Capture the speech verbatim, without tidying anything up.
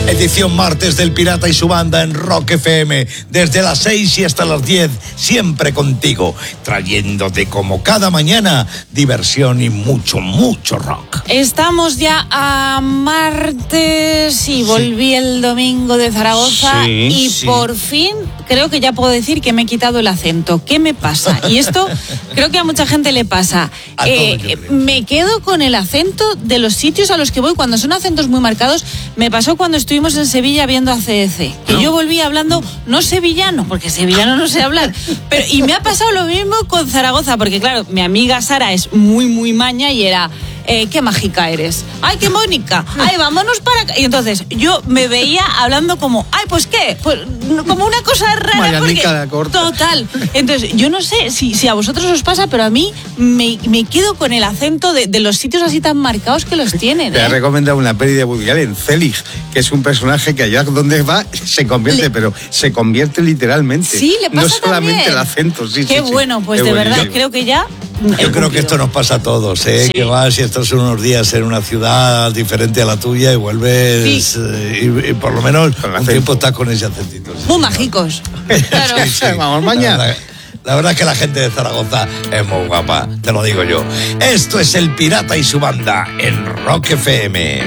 Edición martes del Pirata y su banda en Rock F M, desde las seis y hasta las diez, siempre contigo, trayéndote como cada mañana diversión y mucho, mucho rock. Estamos ya a martes y volví sí. el domingo de Zaragoza sí, y sí. por fin creo que ya puedo decir que me he quitado el acento. ¿Qué me pasa? Y esto creo que a mucha gente le pasa. Eh, me quedo con el acento de los sitios a los que voy cuando son acentos muy marcados. Me pasó cuando estuvimos en Sevilla viendo a C D C, que no. yo volví hablando no sevillano, porque sevillano no sé hablar, pero y me ha pasado lo mismo con Zaragoza, porque claro, mi amiga Sara es muy, muy maña y era... Eh, qué mágica eres, ay, qué Mónica, ay, vámonos para acá. Y entonces yo me veía hablando como, ay, pues qué, pues como una cosa rara, porque, total. Entonces yo no sé si, si a vosotros os pasa, pero a mí me, me quedo con el acento de, de los sitios así tan marcados que los tienen. Te ¿eh? he recomendado una peli de Woody Allen, Zelig, que es un personaje que allá donde va se convierte, le... pero se convierte literalmente. Sí, le pasa no solamente también. El acento, sí, qué sí, bueno, pues qué de bueno. verdad creo que ya. Yo creo que esto nos pasa a todos, ¿eh? Sí. Que vas y estás unos días en una ciudad diferente a la tuya y vuelves sí. eh, y, y por lo menos un tiempo estás con ese acentito. Muy sí, mágicos. Claro. Sí, sí. Vamos mañana. La verdad, la verdad es que la gente de Zaragoza es muy guapa, te lo digo yo. Esto es El Pirata y su banda en Rock F M.